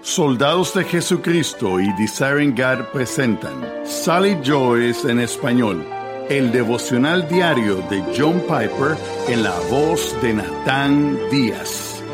Soldados de Jesucristo y Desiring God presentan Sally Joyce en español, el devocional diario de John Piper en la voz de Natán Díaz.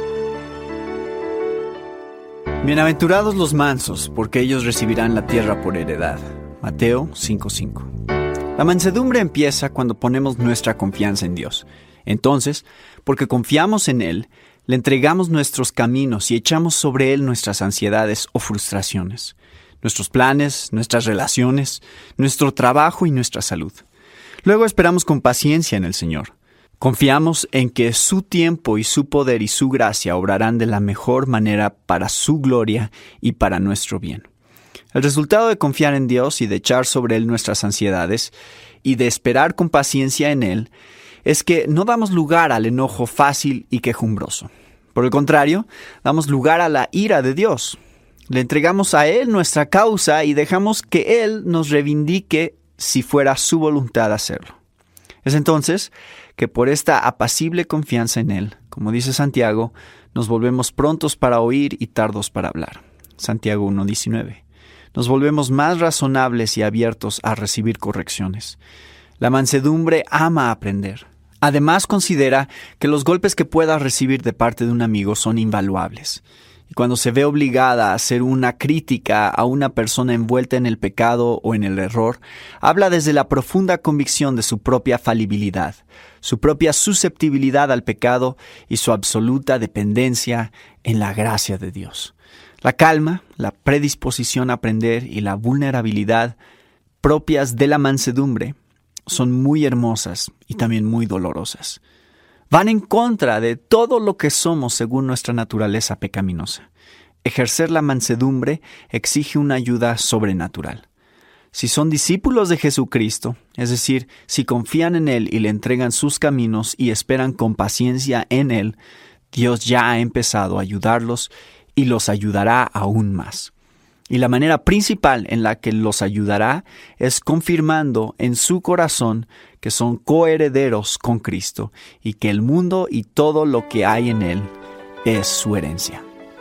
Bienaventurados los mansos, porque ellos recibirán la tierra por heredad. Mateo 5:5. La mansedumbre empieza cuando ponemos nuestra confianza en Dios. Entonces, porque confiamos en Él, le entregamos nuestros caminos y echamos sobre Él nuestras ansiedades o frustraciones, nuestros planes, nuestras relaciones, nuestro trabajo y nuestra salud. Luego esperamos con paciencia en el Señor. Confiamos en que su tiempo y su poder y su gracia obrarán de la mejor manera para su gloria y para nuestro bien. El resultado de confiar en Dios y de echar sobre Él nuestras ansiedades y de esperar con paciencia en Él es que no damos lugar al enojo fácil y quejumbroso. Por el contrario, damos lugar a la ira de Dios. Le entregamos a Él nuestra causa y dejamos que Él nos reivindique si fuera su voluntad hacerlo. Es entonces que por esta apacible confianza en Él, como dice Santiago, nos volvemos prontos para oír y tardos para hablar. Santiago 1:19. Nos volvemos más razonables y abiertos a recibir correcciones. La mansedumbre ama aprender. Además, considera que los golpes que pueda recibir de parte de un amigo son invaluables. Y cuando se ve obligada a hacer una crítica a una persona envuelta en el pecado o en el error, habla desde la profunda convicción de su propia falibilidad, su propia susceptibilidad al pecado y su absoluta dependencia en la gracia de Dios. La calma, la predisposición a aprender y la vulnerabilidad propias de la mansedumbre son muy hermosas y también muy dolorosas. Van en contra de todo lo que somos según nuestra naturaleza pecaminosa. Ejercer la mansedumbre exige una ayuda sobrenatural. Si son discípulos de Jesucristo, es decir, si confían en Él y le entregan sus caminos y esperan con paciencia en Él, Dios ya ha empezado a ayudarlos y los ayudará aún más. Y la manera principal en la que los ayudará es confirmando en su corazón que son coherederos con Cristo y que el mundo y todo lo que hay en él es su herencia.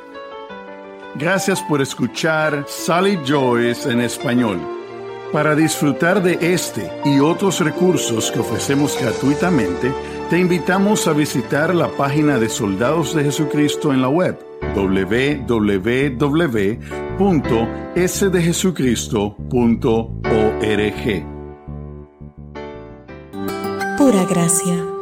Gracias por escuchar Sally Joyce en español. Para disfrutar de este y otros recursos que ofrecemos gratuitamente, te invitamos a visitar la página de Soldados de Jesucristo en la web www.sdejesucristo.org. Pura gracia.